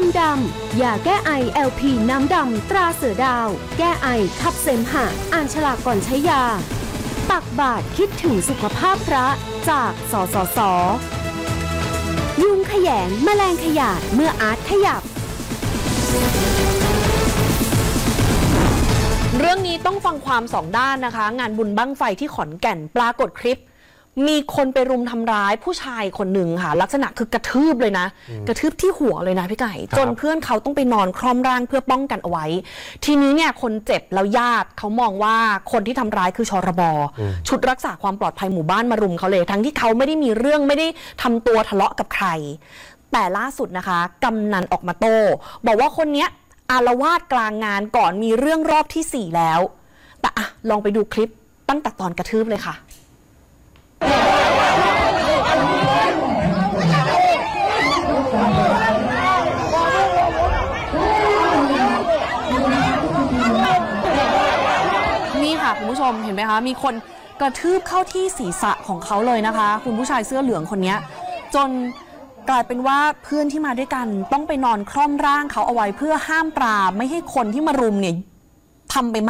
ำดำยาแก้ไอ LP น้ำดำตราเสือดาวแก้ไอขับเสมหะอ่านฉลากก่อนใช้ยาตักบาตรคิดถึงสุขภาพพระจากสสส.ยุงแขยงแมลงขยาดเมื่ออาร์ตขยับเรื่องนี้ต้องฟังความสองด้านนะคะงานบุญบั้งไฟที่ขอนแก่นปรากฏคลิปมีคนไปรุมทำร้ายผู้ชายคนหนึ่งค่ะลักษณะคือกระทืบเลยนะกระทืบที่หัวเลยนะพี่ไก่จนเพื่อนเขาต้องไปนอนคล่อมร่างเพื่อป้องกันเอาไว้ทีนี้เนี่ยคนเจ็บแล้วญาติเขามองว่าคนที่ทำร้ายคือชรบ.ชุดรักษาความปลอดภัยหมู่บ้านมารุมเขาเลยทั้งที่เขาไม่ได้มีเรื่องไม่ได้ทำตัวทะเลาะกับใครแต่ล่าสุดนะคะกำนันออกมาโต้บอกว่าคนเนี้ยอาละวาดกลางงานก่อนมีเรื่องรอบที่4แล้วแต่อะลองไปดูคลิปตั้งแต่ตอนกระทืบเลยค่ะนี่ค่ะคุณผู้ชมเห็นไหมคะมีคนกระทืบเข้าที่ศีรษะของเขาเลยนะคะคุณผู้ชายเสื้อเหลืองคนนี้จนกลายเป็นว่าเพื่อนที่มาด้วยกันต้องไปนอนคล่อมร่างเขาเอาไว้เพื่อห้ามปรามไม่ให้คนที่มารุมเนี่ยทำไปมาก